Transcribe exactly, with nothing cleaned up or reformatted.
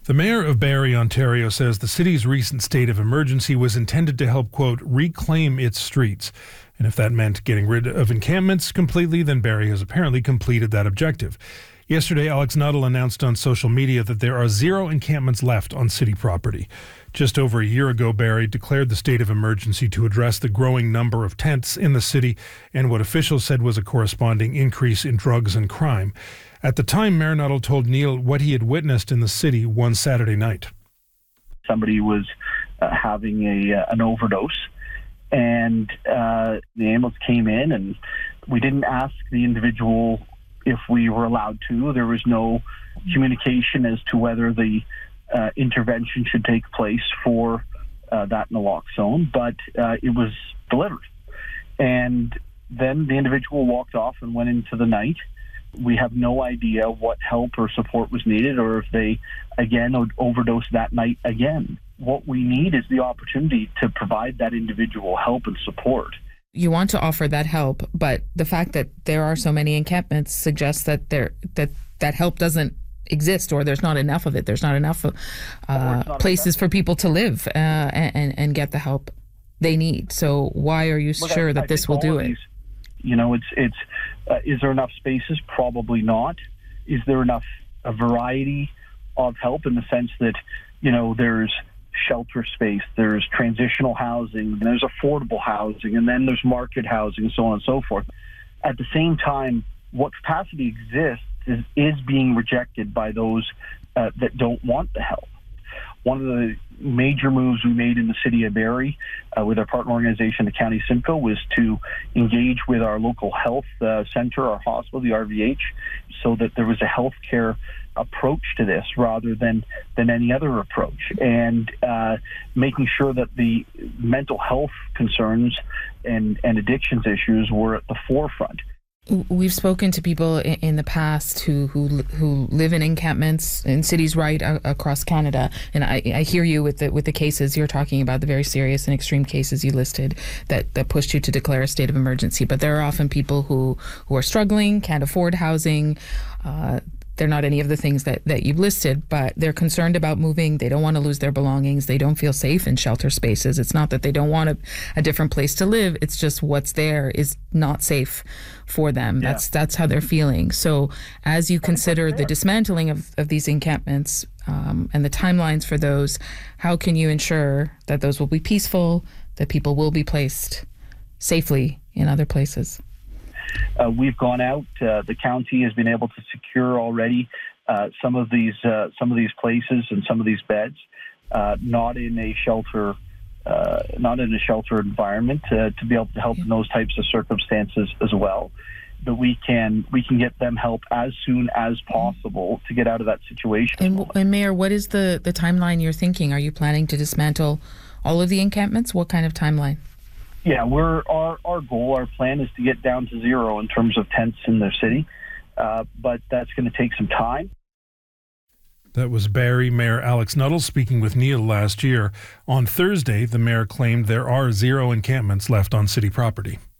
The mayor of Barrie, Ontario, says the city's recent state of emergency was intended to help, quote, reclaim its streets. And if that meant getting rid of encampments completely, then Barrie has apparently completed that objective. Yesterday, Alex Nuttall announced on social media that there are zero encampments left on city property. Just over a year ago, Barrie declared the state of emergency to address the growing number of tents in the city and what officials said was a corresponding increase in drugs and crime. At the time, Mayor Nuttall told Neil what he had witnessed in the city one Saturday night. Somebody was uh, having a uh, an overdose, and uh, the ambulance came in, and we didn't ask the individual if we were allowed to. There was no communication as to whether the uh, intervention should take place for uh, that naloxone, but uh, it was delivered. And then the individual walked off and went into the night. We have no idea what help or support was needed, or if they, again, overdosed that night again. What we need is the opportunity to provide that individual help and support. You want to offer that help, but the fact that there are so many encampments suggests that there that that help doesn't exist, or there's not enough of it. There's not enough uh, places for people to live uh, and and get the help they need. So why are you Look, sure I, that I this will do it? These, you know, it's it's. Uh, is there enough spaces? Probably not. Is there enough a variety of help in the sense that, you know, there's shelter space, there's transitional housing, there's affordable housing, and then there's market housing, and so on and so forth. At the same time, what capacity exists is, is being rejected by those uh, that don't want the help. One of the major moves we made in the city of Barrie uh, with our partner organization, the County Simcoe, was to engage with our local health uh, center, our hospital, the R V H, so that there was a healthcare approach to this rather than, than any other approach, and uh, making sure that the mental health concerns and, and addictions issues were at the forefront. We've spoken to people in the past who who who live in encampments in cities right across Canada, and I, I hear you with the with the cases you're talking about, the very serious and extreme cases you listed that, that pushed you to declare a state of emergency. But there are often people who, who are struggling, can't afford housing. Uh, They're not any of the things that, that you've listed, but they're concerned about moving. They don't want to lose their belongings. They don't feel safe in shelter spaces. It's not that they don't want a, a different place to live. It's just what's there is not safe for them. Yeah. That's that's how they're feeling. So as you consider the dismantling of, of these encampments um, and the timelines for those, how can you ensure that those will be peaceful, that people will be placed safely in other places? Uh, we've gone out. Uh, the county has been able to secure already uh, some of these uh, some of these places and some of these beds, uh, not in a shelter, uh, not in a shelter environment, uh, to be able to help in those types of circumstances as well. But we can we can get them help as soon as possible to get out of that situation. And, and Mayor, what is the, the timeline you're thinking? Are you planning to dismantle all of the encampments? What kind of timeline? Yeah, we're our, our goal, our plan is to get down to zero in terms of tents in the city, uh, but that's going to take some time. That was Barrie Mayor Alex Nuttall speaking with Neil last year. On Thursday, the mayor claimed there are zero encampments left on city property.